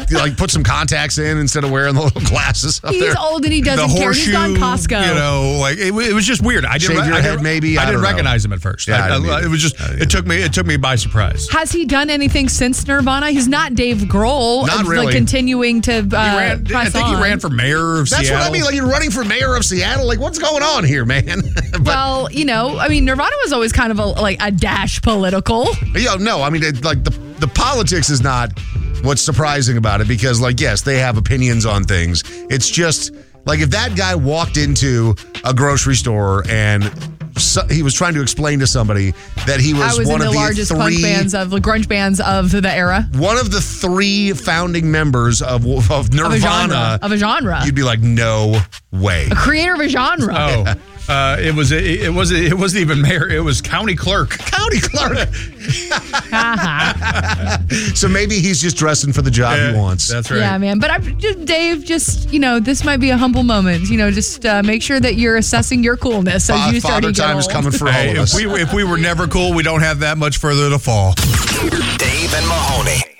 like put some contacts in instead of wearing the little glasses up He's there. old and he doesn't The care. horseshoe, He's gone Costco. you know, like it was just weird. I didn't. Shave your head, maybe? I I didn't don't know. recognize him at first. Yeah, I didn't either. It was just. It took me by surprise. Has he done anything since Nirvana? He's not Dave Grohl. Not Like really. continuing to I press think on. he ran for mayor of That's Seattle. what I mean. Like you're running for mayor of Seattle. Like what's going on here, man? Well, Nirvana was always kind of a dash political. No. I mean, the politics is not what's surprising about it because, like, yes, they have opinions on things. It's just like if that guy walked into a grocery store and he was trying to explain to somebody that he was, I was one in of the the largest three grunge bands of the era. one of the three founding members of Nirvana. Of a genre. You'd be like, no way. A creator of a genre. Oh, it wasn't even mayor. It was county clerk. County clerk. So maybe he's just dressing for the job he wants. That's right. Yeah, man. But Dave, this might be a humble moment. Just make sure that you're assessing your coolness as you start to Father get time is old. coming for all of us. If we were never cool, we don't have that much further to fall. Dave and Mahoney.